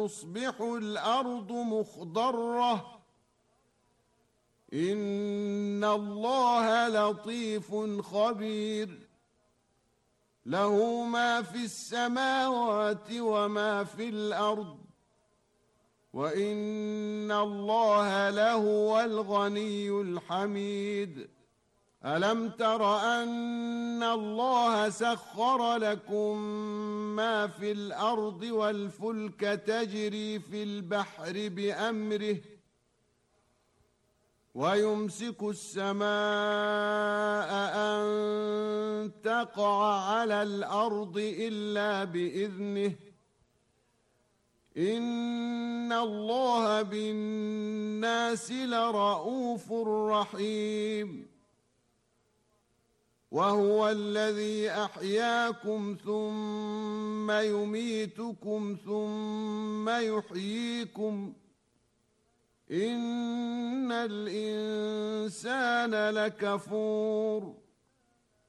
تصبح الأرض مخضرة إن الله لطيف خبير له ما في السماوات وما في الأرض وإن الله لهو الغني الحميد ألم تر أن الله سخر لكم ما في الأرض والفلك تجري في البحر بأمره ويمسك السماء أن تقع على الأرض إلا بإذنه إن الله بالناس لرءوف رحيم وهو الذي أحياكم ثم يميتكم ثم يحييكم إن الإنسان لكفور